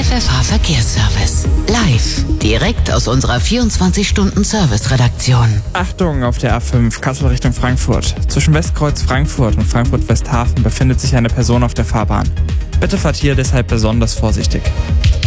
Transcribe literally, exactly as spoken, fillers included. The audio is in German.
F F H Verkehrsservice. Live, direkt aus unserer vierundzwanzig-Stunden-Service-Redaktion. Achtung auf der A fünf, Kassel Richtung Frankfurt. Zwischen Westkreuz Frankfurt und Frankfurt-Westhafen befindet sich eine Person auf der Fahrbahn. Bitte fahrt hier deshalb besonders vorsichtig.